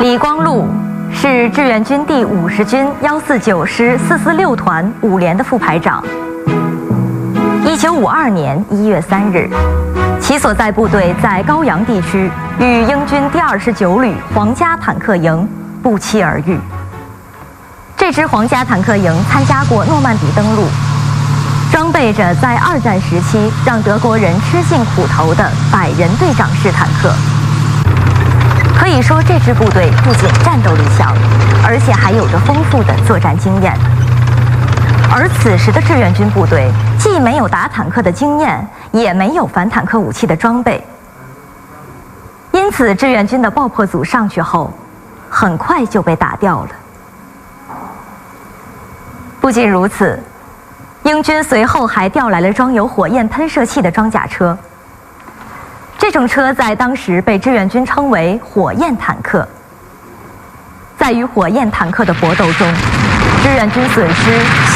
李光禄是志愿军第50军149师446团5连的副排长。1952年1月3日，其所在部队在高阳地区与英军第29旅皇家坦克营不期而遇。这支皇家坦克营参加过诺曼底登陆，装备着在2战时期让德国人吃尽苦头的百人队长式坦克。可以说，这支部队不仅战斗力强，而且还有着丰富的作战经验。而此时的志愿军部队既没有打坦克的经验，也没有反坦克武器的装备，因此志愿军的爆破组上去后，很快就被打掉了。不仅如此，英军随后还调来了装有火焰喷射器的装甲车。这种车在当时被志愿军称为火焰坦克。在与火焰坦克的搏斗中，志愿军损失